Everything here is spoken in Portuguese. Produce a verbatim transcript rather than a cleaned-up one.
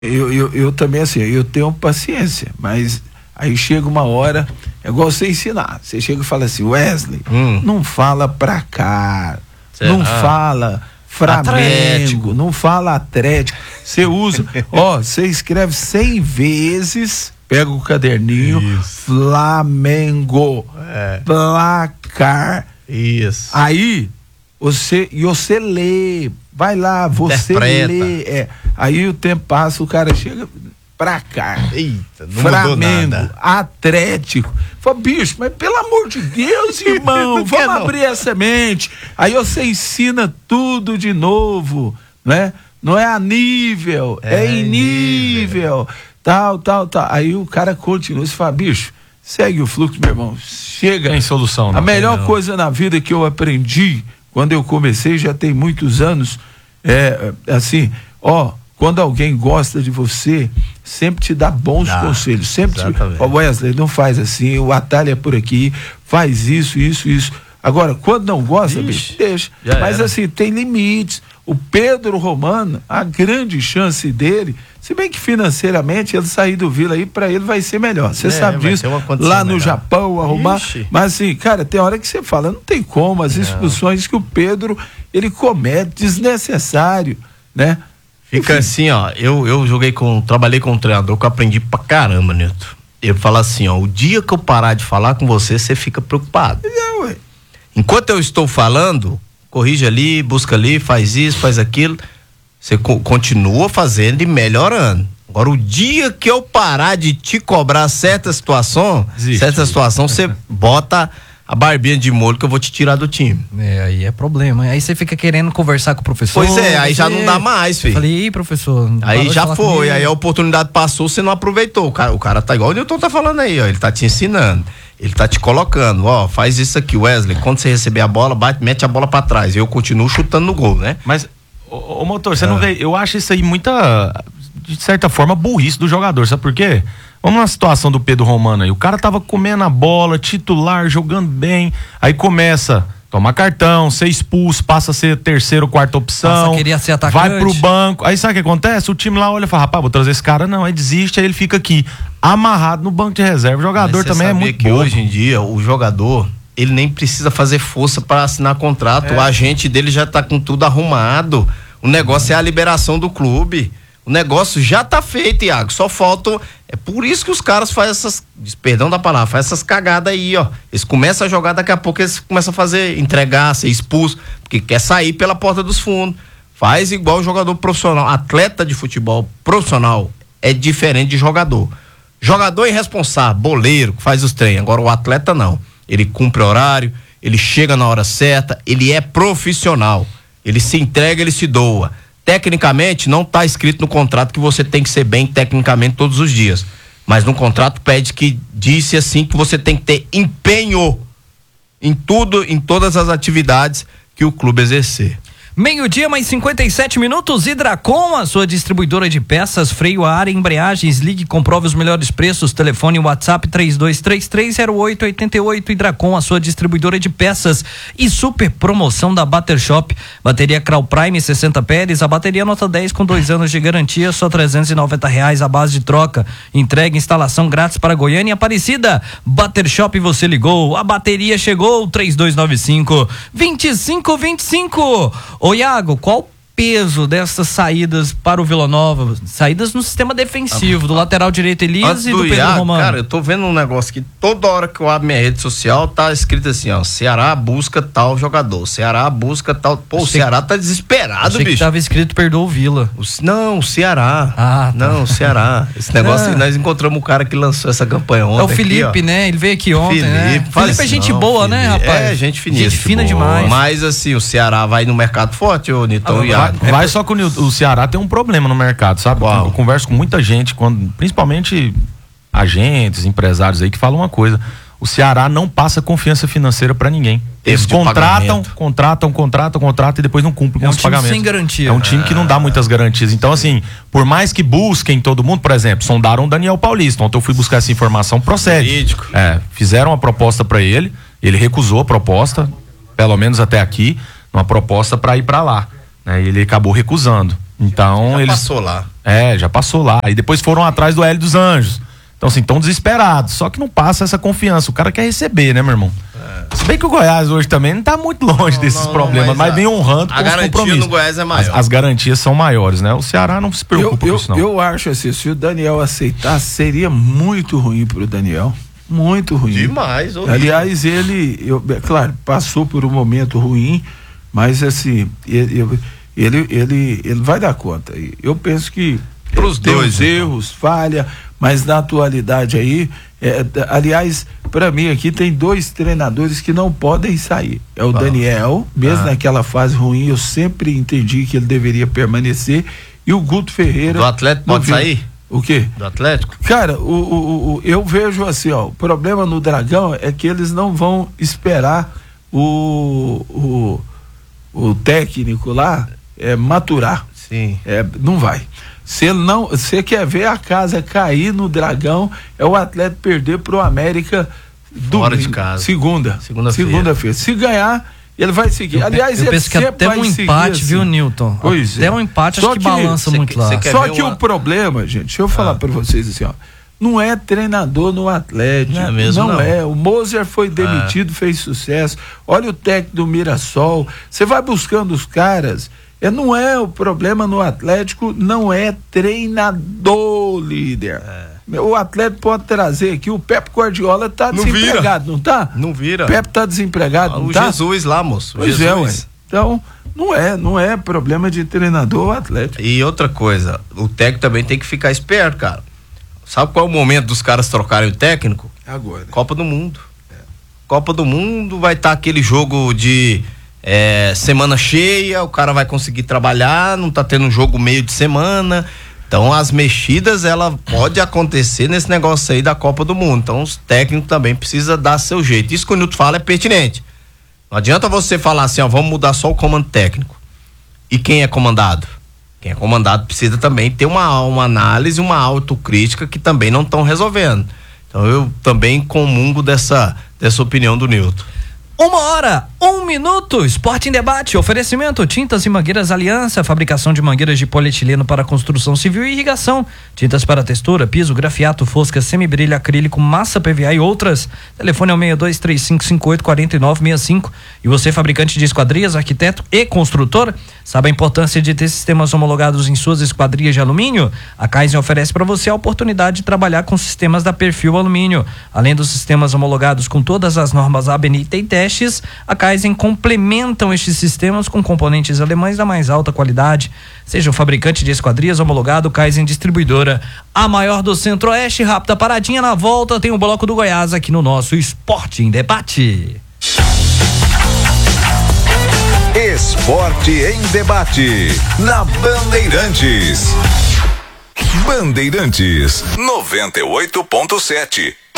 Eu, eu, eu também, assim, eu tenho paciência, mas aí chega uma hora, é igual você ensinar. Você chega e fala assim, Wesley, hum. não fala pra cá, Será? não fala Flamengo, Atlético. não fala Atlético. Você usa, ó, você escreve cem vezes, pega o caderninho, Isso. Flamengo, é. placar. Isso. Aí, você, e você lê, vai lá, você Interpreta. lê, é. Aí o tempo passa, o cara chega pra cá. Eita, não Flamengo, Atlético. Fala, bicho, mas pelo amor de Deus, irmão, vamos não. abrir essa mente. Aí você ensina tudo de novo, né? Não é a nível, é, é em nível, nível, tal, tal, tal. Aí o cara continua, você fala, bicho, segue o fluxo, meu irmão, chega. Tem solução, não. A melhor não. coisa na vida que eu aprendi, quando eu comecei, já tem muitos anos, é assim, ó, quando alguém gosta de você, sempre te dá bons ah, conselhos, sempre exatamente. te, ó, Wesley, não faz assim, o atalho é por aqui, faz isso, isso, isso. Agora, quando não gosta, Ixi, bicho, deixa. Mas era. assim, tem limites. O Pedro Romano, a grande chance dele, se bem que financeiramente ele sair do Vila aí, pra ele vai ser melhor. Você é, sabe disso, lá no melhor. Japão, arrumar. Ixi. Mas assim, cara, tem hora que você fala, não tem como, as não. expulsões que o Pedro, ele comete, desnecessário, né? Fica Enfim. assim, ó, eu, eu joguei com, trabalhei com um treinador que eu aprendi pra caramba, Nilton. Ele fala assim, ó, o dia que eu parar de falar com você, você fica preocupado. É, ué. Enquanto eu estou falando, corrige ali, busca ali, faz isso, faz aquilo, você co- continua fazendo e melhorando. Agora, o dia que eu parar de te cobrar certa situação, Existe. certa situação, você bota a barbinha de molho que eu vou te tirar do time. É, aí é problema. Aí você fica querendo conversar com o professor. Pois é, aí já não dá mais, filho. Eu falei, Ih, professor. Aí já foi, aí a oportunidade passou, você não aproveitou. O cara, o cara tá igual o Nilton tá falando aí, ó. Ele tá te ensinando. Ele tá te colocando, ó, faz isso aqui, Wesley. Quando você receber a bola, bate, mete a bola pra trás. Eu continuo chutando no gol, né? Mas, ô, ô motor, você ah. não vê, eu acho isso aí muita, de certa forma, burrice do jogador, sabe por quê? Vamos na situação do Pedro Romano aí, o cara tava comendo a bola, titular, jogando bem, aí começa, tomar cartão, ser expulso, passa a ser terceira ou quarta opção, Nossa, queria ser atacante. vai pro banco, aí sabe o que acontece? O time lá olha e fala, rapaz, vou trazer esse cara, não, aí desiste, aí ele fica aqui, amarrado no banco de reserva. O jogador também é muito que bobo. Hoje em dia, o jogador, ele nem precisa fazer força para assinar contrato, é. o agente dele já tá com tudo arrumado, o negócio é a liberação do clube. O negócio já tá feito, Iago, só falta, é por isso que os caras fazem essas, perdão da palavra, fazem essas cagadas aí, ó, eles começam a jogar, daqui a pouco eles começam a fazer, entregar, ser expulso, porque quer sair pela porta dos fundos, faz igual o jogador profissional, atleta de futebol profissional é diferente de jogador, jogador irresponsável, boleiro, que faz os treinos, agora o atleta não, ele cumpre horário, ele chega na hora certa, ele é profissional, ele se entrega, ele se doa. Tecnicamente, não está escrito no contrato que você tem que ser bem tecnicamente todos os dias. Mas no contrato pede que disse assim que você tem que ter empenho em tudo, em todas as atividades que o clube exercer. Meio-dia, mais cinquenta e sete minutos. Hidracom, a sua distribuidora de peças, freio a ar e embreagens. Ligue e comprove os melhores preços. Telefone WhatsApp três dois três três zero oito oito oito. Hidracom, a sua distribuidora de peças. E super promoção da Bater Shop. Bateria Crown Prime sessenta Pérez. A bateria nota dez com dois anos de garantia. Só trezentos e noventa reais a base de troca. Entrega, instalação grátis para Goiânia e Aparecida. Bater Shop, você ligou. A bateria chegou. três dois nove cinco, dois cinco dois cinco. Ô Iago, qual peso dessas saídas para o Vila Nova? Saídas no sistema defensivo, do lateral direito Elias e do, do Pedro Iago, Romano. Cara, eu tô vendo um negócio que toda hora que eu abro minha rede social tá escrito assim, ó, Ceará busca tal jogador, Ceará busca tal, pô, achei o Ceará tá desesperado, achei bicho. Que tava escrito perdoa o Vila. O, não, o Ceará. Ah, tá. Não, o Ceará. Esse negócio, ah. nós encontramos o cara que lançou essa campanha ontem. É o Felipe, aqui, né? Ele veio aqui ontem, Felipe, né? Felipe é gente não, boa, Felipe. né, rapaz? É, gente finíssima. Gente fina demais. Mas assim, o Ceará vai no mercado forte, ô Nitão ah, e Iago. Vai, vai só que o, o Ceará tem um problema no mercado, sabe? Uau. Eu converso com muita gente, quando, principalmente agentes, empresários aí, que falam uma coisa: o Ceará não passa confiança financeira pra ninguém. Eles contratam, contratam, contratam, contratam e depois não cumprem com os pagamentos. É um time sem garantia. É um time que não dá muitas garantias. Então, assim, por mais que busquem todo mundo, por exemplo, sondaram o Daniel Paulista. Ontem eu fui buscar essa informação, procede. Jurídico. É, fizeram uma proposta pra ele, ele recusou a proposta, pelo menos até aqui, uma proposta pra ir pra lá. Né, ele acabou recusando. Então já eles... passou lá. É, já passou lá. E depois foram atrás do Hélio dos Anjos. Então, assim, tão desesperados. Só que não passa essa confiança. O cara quer receber, né, meu irmão? É. Se bem que o Goiás hoje também não tá muito longe não, desses não, problemas, não, mas, mas vem honrando com os compromissos. A garantia no Goiás é maior. As, as garantias são maiores, né? O Ceará não se preocupa eu, eu, com isso, não. Eu acho assim, se o Daniel aceitasse, seria muito ruim pro Daniel. Muito ruim. Demais, horrível. Aliás, ele, eu, claro, passou por um momento ruim, mas assim, ele, ele, ele, ele vai dar conta. Eu penso que pros tem dois os erros, então. falha, mas na atualidade aí, é, aliás, para mim aqui tem dois treinadores que não podem sair. É o ah. Daniel, mesmo ah. naquela fase ruim, eu sempre entendi que ele deveria permanecer, e o Guto Ferreira. Do Atlético pode vi... sair? O quê? Do Atlético? Cara, o, o, o, eu vejo assim, ó, o problema no Dragão é que eles não vão esperar o, o, o técnico lá é, maturar. Sim. É, não vai. Se ele não, você quer ver a casa cair no Dragão, é o Atlético perder pro América fora de casa. Segunda. Segunda-feira. Segunda-feira. Se ganhar, ele vai seguir. Aliás, eu ele penso que até um empate, assim. Viu, Newton? Pois até é. um empate acho Só que, que balança cê, muito lá. Só que uma... o problema, gente, deixa eu falar ah. para vocês assim, ó. Não é treinador no Atlético. Não é mesmo, não, não. é. O Moser foi demitido, ah. fez sucesso. Olha o técnico do Mirassol. Você vai buscando os caras. É, não é o problema no Atlético, não é treinador, líder. É. O Atlético pode trazer aqui, o Pepe Guardiola tá não desempregado, vira. não tá? Não vira. O Pepe tá desempregado, ah, não o tá? O Jesus lá, moço. Pois Jesus. é, ué. Então, não é, não é problema de treinador o Atlético. E outra coisa, o técnico também tem que ficar esperto, cara. Sabe qual é o momento dos caras trocarem o técnico? Agora. Copa do Mundo. É. Copa do Mundo vai estar tá aquele jogo de é, semana cheia, o cara vai conseguir trabalhar, não tá tendo um jogo meio de semana. Então as mexidas, ela pode acontecer nesse negócio aí da Copa do Mundo. Então os técnicos também precisam dar seu jeito. Isso que o Nilton fala é pertinente. Não adianta você falar assim, ó, vamos mudar só o comando técnico. E quem é comandado? Quem é comandado precisa também ter uma, uma análise, uma autocrítica que também não estão resolvendo. Então eu também comungo dessa, dessa opinião do Nilton. Uma hora, um minuto, Esporte em Debate, oferecimento, tintas e mangueiras Aliança, fabricação de mangueiras de polietileno para construção civil e irrigação, tintas para textura, piso, grafiato, fosca, semibrilho, acrílico, massa P V A e outras. Telefone é o seis dois três cinco cinco oito quatro nove seis cinco. E você, fabricante de esquadrias, arquiteto e construtor, sabe a importância de ter sistemas homologados em suas esquadrias de alumínio? A Kaizen oferece para você a oportunidade de trabalhar com sistemas da Perfil Alumínio. Além dos sistemas homologados com todas as normas A B N I T e testes, a Kaizen complementam estes sistemas com componentes alemães da mais alta qualidade. Seja um fabricante de esquadrias homologado, Kaizen Distribuidora, a maior do Centro-Oeste. Rápida paradinha, na volta tem o Bloco do Goiás aqui no nosso Esporte em Debate. Esporte em Debate, na Bandeirantes. Bandeirantes noventa e oito ponto sete.